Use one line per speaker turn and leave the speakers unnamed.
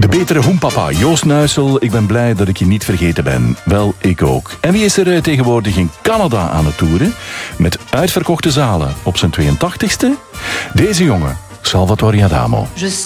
De betere hoenpapa, Joost Nuissel. Ik ben blij dat ik je niet vergeten ben. Wel, ik ook. En wie is er tegenwoordig in Canada aan het toeren? Met uitverkochte zalen op zijn 82ste? Deze jongen, Salvatore Adamo.